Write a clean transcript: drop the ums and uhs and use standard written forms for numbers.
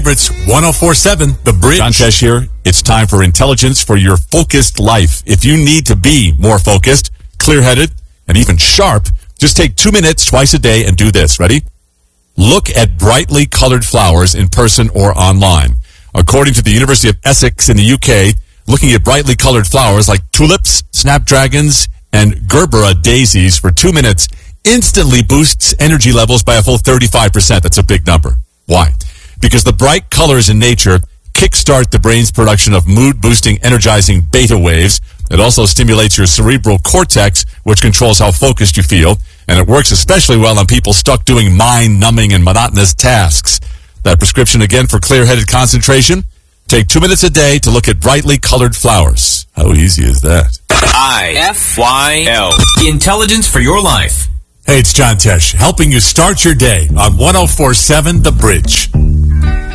It's 104.7 The Bridge. John Tesh here. It's time for intelligence for your focused life. If you need to be more focused, clear-headed, and even sharp, just take 2 minutes twice a day and do this. Ready? Look at brightly colored flowers in person or online. According to the University of Essex in the UK, looking at brightly colored flowers like tulips, snapdragons, and gerbera daisies for 2 minutes instantly boosts energy levels by a full 35%. That's a big number. Why? Because the bright colors in nature kickstart the brain's production of mood-boosting, energizing beta waves. It also stimulates your cerebral cortex, which controls how focused you feel, and it works especially well on people stuck doing mind-numbing and monotonous tasks. That prescription again for clear-headed concentration: take 2 minutes a day to look at brightly colored flowers. How easy is that? IFYL. Intelligence for your life. Hey, it's John Tesh, helping you start your day on 104.7 The Bridge.